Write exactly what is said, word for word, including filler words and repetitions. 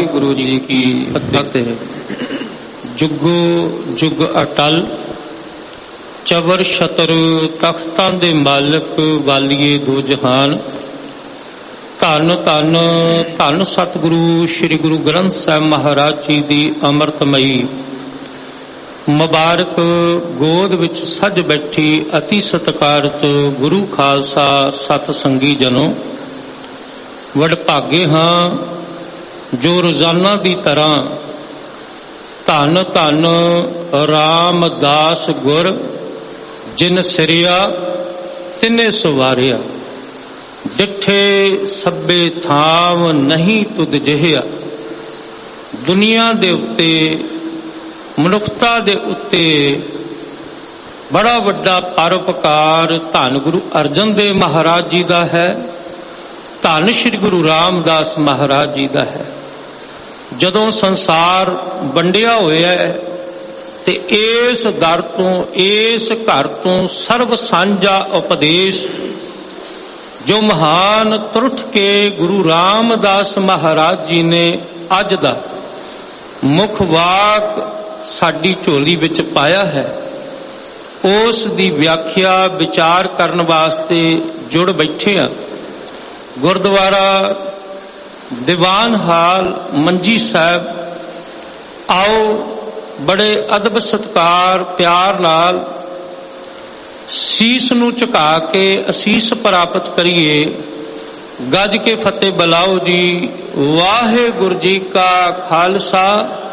ਵਾਹਿਗੁਰੂ ਜੀ ਕੀ ਫਤਿਹ। ਜੁਗੋ ਜੁਗ ਅਟਲ ਚਵਰ ਛਤਰ ਤਖਤਾਂ ਦੇ ਮਾਲਕ ਵਾਲੀਏ ਦੋ ਜਹਾਨ। ਧੰਨ ਧੰਨ ਧੰਨ ਸਤਿਗੁਰੂ ਸ੍ਰੀ ਗੁਰੂ ਗ੍ਰੰਥ ਸਾਹਿਬ ਮਹਾਰਾਜ ਜੀ ਦੀ ਅੰਮ੍ਰਿਤਮਈ ਮੁਬਾਰਕ ਗੋਦ ਵਿੱਚ ਸੱਜ ਬੈਠੀ ਅਤੀ ਸਤਿਕਾਰਤ ਗੁਰੂ ਖਾਲਸਾ ਸਤ ਸੰਗੀ ਜਨੋ, ਵਡਭਾਗੇ ਹਾਂ ਜੋ ਰੋਜ਼ਾਨਾ ਦੀ ਤਰ੍ਹਾਂ ਧੰਨ ਧੰਨ ਰਾਮਦਾਸ ਗੁਰ ਜਿਨ ਸਿਰਿਆ ਤਿਨੇ ਸਵਾਰਿਆ। ਡਿੱਠੇ ਸਭੇ ਥਾਵ ਨਹੀਂ ਤੁਧ ਜਿਹਾ। ਦੁਨੀਆ ਦੇ ਉੱਤੇ ਮਨੁੱਖਤਾ ਦੇ ਉੱਤੇ ਬੜਾ ਵੱਡਾ ਪਰਉਪਕਾਰ ਧੰਨ ਗੁਰੂ ਅਰਜਨ ਦੇਵ ਮਹਾਰਾਜ ਜੀ ਦਾ ਹੈ, ਧੰਨ ਸ਼੍ਰੀ ਗੁਰੂ ਰਾਮਦਾਸ ਮਹਾਰਾਜ ਜੀ ਦਾ ਹੈ। ਜਦੋਂ ਸੰਸਾਰ ਵੰਡਿਆ ਹੋਇਆ ਹੈ ਤੇ ਇਸ ਦਰ ਤੋਂ ਇਸ ਘਰ ਤੋਂ ਸਰਬ ਸਾਂਝਾ ਉਪਦੇਸ਼ ਜੋ ਮਹਾਨ ਤੁਰਠ ਕੇ ਗੁਰੂ ਰਾਮਦਾਸ ਮਹਾਰਾਜ ਜੀ ਨੇ ਅੱਜ ਦਾ ਮੁੱਖ ਵਾਕ ਸਾਡੀ ਝੋਲੀ ਵਿੱਚ ਪਾਇਆ ਹੈ, ਉਸ ਦੀ ਵਿਆਖਿਆ ਵਿਚਾਰ ਕਰਨ ਵਾਸਤੇ ਜੁੜ ਬੈਠੇ ਹਾਂ। ਗੁਰਦੁਆਰਾ ਦੀਵਾਨ ਹਾਲ ਮੰਜੀ ਸਾਹਿਬ ਆਓ ਬੜੇ ਅਦਬ ਸਤਿਕਾਰ ਪਿਆਰ ਨਾਲ ਸੀਸ ਨੂੰ ਝੁਕਾ ਕੇ ਅਸੀਸ ਪ੍ਰਾਪਤ ਕਰੀਏ। ਗੱਜ ਕੇ ਫਤਿਹ ਬੁਲਾਓ ਜੀ। ਵਾਹਿਗੁਰੂ ਜੀ ਕਾ ਖਾਲਸਾ